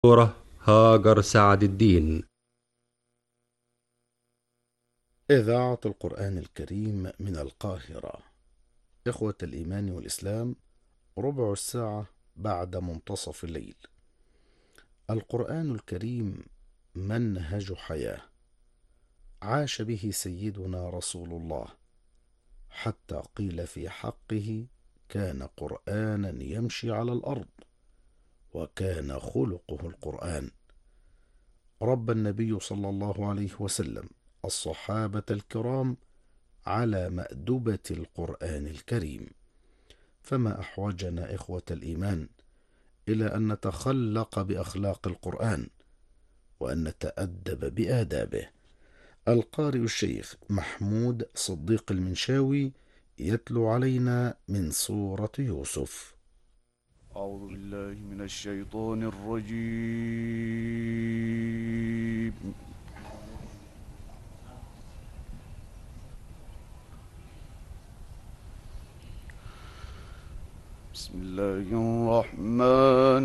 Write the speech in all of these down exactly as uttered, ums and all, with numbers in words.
دكتورة هاجر سعد الدين. إذاعة القرآن الكريم من القاهرة. إخوة الإيمان والإسلام، ربع الساعة بعد منتصف الليل. القرآن الكريم منهج حياة عاش به سيدنا رسول الله، حتى قيل في حقه: كان قرآنا يمشي على الأرض، وكان خلقه القرآن. ربى النبي صلى الله عليه وسلم الصحابة الكرام على مأدبة القرآن الكريم، فما أحوجنا إخوة الإيمان إلى أن نتخلق بأخلاق القرآن وأن نتأدب بآدابه. القارئ الشيخ محمود صديق المنشاوي يتلو علينا من سورة يوسف. أعوذ بالله من الشيطان الرجيم. بسم الله الرحمن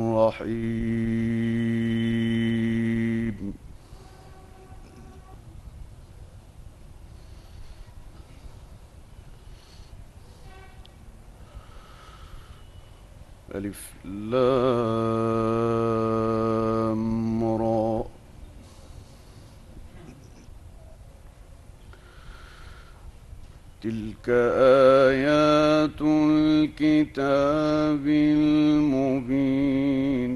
الرحيم. ألف لام را. تلك آيات الكتاب المبين.